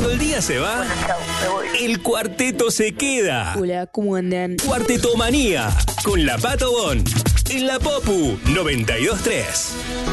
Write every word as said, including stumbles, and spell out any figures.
cuando el día se va, Bueno, chau, me voy. el cuarteto se queda. Hola, ¿cómo andan? Cuarteto Manía con la Pato Bon en la Popu noventa y dos tres.